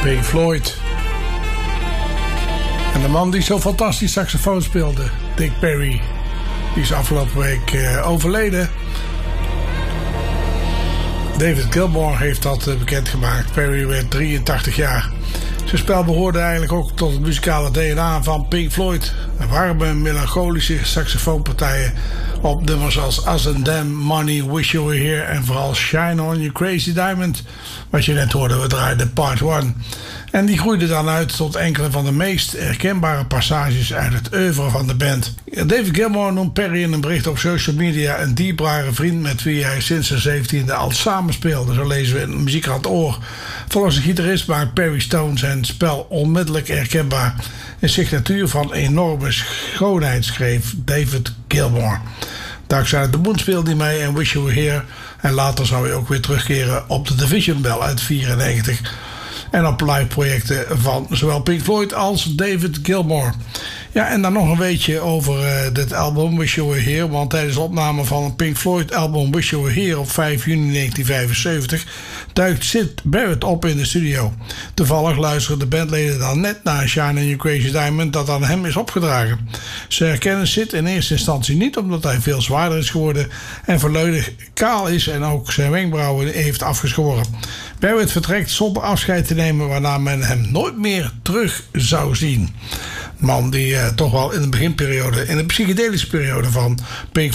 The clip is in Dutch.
Pink Floyd. En de man die zo fantastisch saxofoon speelde, Dick Perry, die is afgelopen week overleden. David Gilmour heeft dat bekendgemaakt. Perry werd 83 jaar. Zijn spel behoorde eigenlijk ook tot het muzikale DNA van Pink Floyd. Warme, melancholische saxofoonpartijen op nummers als Us and Them, Money, Wish You Were Here en vooral Shine On You Crazy Diamond. Wat je net hoorde, we draaiden Part 1. En die groeide dan uit tot enkele van de meest herkenbare passages uit het oeuvre van de band. David Gilmour noemt Perry in een bericht op social media een dierbare vriend met wie hij sinds zijn 17e al samenspeelde. Zo lezen we in Muziek aan het Oor. Volgens de gitarist maakt Perry Stone zijn spel onmiddellijk herkenbaar. Een signatuur van enorme schoonheid, schreef David Gilmour. Dark Side of the Moon speelde hij mee en Wish You Were Here. En later zou hij ook weer terugkeren op de Division Bell uit 1994. En op live projecten van zowel Pink Floyd als David Gilmour. Ja, en dan nog een weetje over dit album Wish You Were Here. Want tijdens de opname van een Pink Floyd album Wish You Were Here op 5 juni 1975... duikt Syd Barrett op in de studio. Toevallig luisteren de bandleden dan net naar Shine On You Crazy Diamond dat aan hem is opgedragen. Ze herkennen Syd in eerste instantie niet omdat hij veel zwaarder is geworden en volledig kaal is en ook zijn wenkbrauwen heeft afgeschoren. Barrett vertrekt zonder afscheid te nemen, waarna men hem nooit meer terug zou zien. Man die toch wel in de beginperiode, in de psychedelische periode van Pink